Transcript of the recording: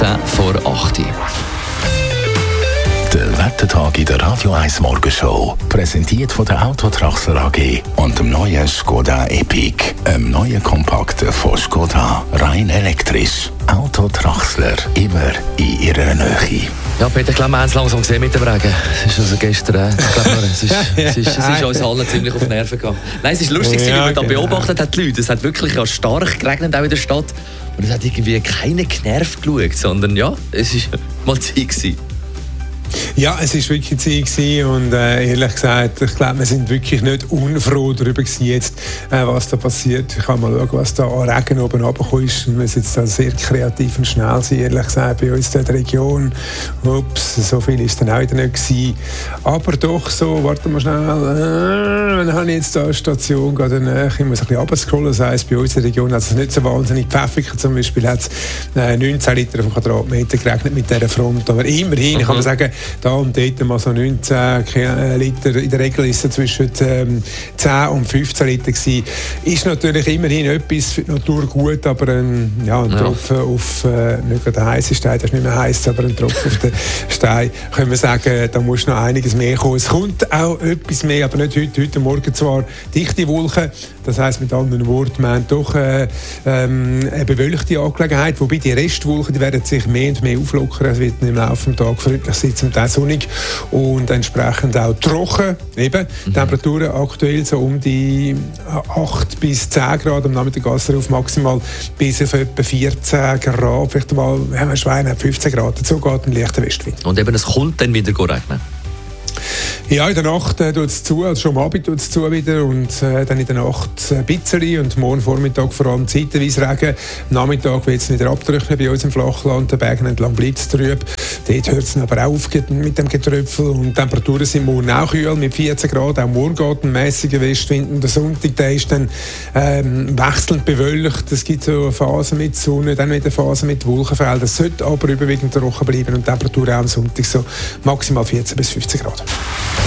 10 vor 8 Uhr. Der Wettertag in der Radio 1 Morgenshow. Präsentiert von der Autotraxler AG und dem neuen Skoda Epic. Einem neuen Kompakten von Skoda. Rein elektrisch. Autotraxler. Immer in ihrer Nähe. Ja, Peter, wir haben es langsam gesehen mit dem Regen. Es ist also gestern, es ist uns allen ziemlich auf die Nerven gegangen. Nein, es ist lustig, wie man da beobachtet hat, die Leute. Es hat wirklich ja stark geregnet, auch in der Stadt. Und es hat irgendwie keiner genervt geschaut, sondern ja, es war mal Zeit gewesen. Ja, es war wirklich Zeit gewesen und ehrlich gesagt, ich glaube, wir sind wirklich nicht unfroh darüber gewesen jetzt, was da passiert. Ich kann mal schauen, was da an Regen oben runtergekommen ist. Wir müssen jetzt da sehr kreativ und schnell sein, ehrlich gesagt, bei uns in der Region. Ups, so viel ist dann auch wieder nicht gewesen. Aber doch so, warte mal schnell, dann habe ich jetzt da eine Station, gehe dann, ich muss ein bisschen runterscrollen, das heisst, bei uns in der Region hat es nicht so wahnsinnig Pfäffiken, zum Beispiel hat es 19 Liter auf dem Quadratmeter geregnet mit dieser Front, aber immerhin, kann man sagen, da und dort mal so 19 Liter, in der Regel ist es zwischen 10 und 15 Liter gewesen. Ist natürlich immerhin etwas für die Natur gut, aber ein Tropfen auf, nicht gerade der heiße Stein, das ist nicht mehr heiß, aber ein Tropfen auf den Stein, können wir sagen, da muss noch einiges mehr kommen. Es kommt auch etwas mehr, aber nicht heute. Heute Morgen zwar dichte Wolken, das heisst mit anderen Worten, wir haben doch eine bewölkte Angelegenheit, wobei die Restwolken, die werden sich mehr und mehr auflockern, es wird im Laufe des Tages freundlich sein, zum Teil sonnig und entsprechend auch trocken. Eben, Temperaturen aktuell so um die 8 bis 10 Grad, am Nachmittag geht es auf maximal bis auf etwa 14 Grad, vielleicht mal, wenn man Schwein hat, 15 Grad, dazu geht ein leichter Westwind. Und eben, es kommt dann wieder regnen? Ja, in der Nacht tut es zu, also schon am Abend tut es zu wieder und dann in der Nacht ein bisschen und morgen Vormittag vor allem zeitweise Regen. Am Nachmittag wird es wieder abtrocknen bei uns im Flachland, den Bergen entlang bleibt es trüb. Dort hört es aber auch auf mit dem Getröpfel und die Temperaturen sind morgen auch kühl mit 14 Grad. Auch morgen geht ein mäßiger Westwind und der Sonntag der ist dann wechselnd bewölkt. Es gibt so Phasen mit Sonne, dann wieder Phasen mit Wolkenfeldern. Es sollte aber überwiegend trocken bleiben und die Temperaturen auch am Sonntag so maximal 14 bis 15 Grad.